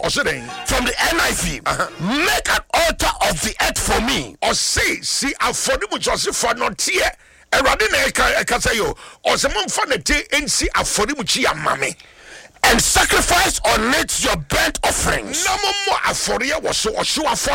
From the NIV. Make an altar of the earth for me. Or see aforimuchi for not here. Erade na eka say yo. Or se momfa na te ensi aforimuchi amame. And sacrifice on it your burnt offerings. No more aforia was so